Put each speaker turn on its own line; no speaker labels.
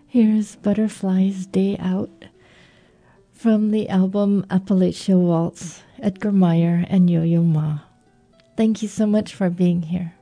Here's Butterfly's Day Out from the album Appalachia Waltz, Edgar Meyer and Yo-Yo Ma. Thank you so much for being here.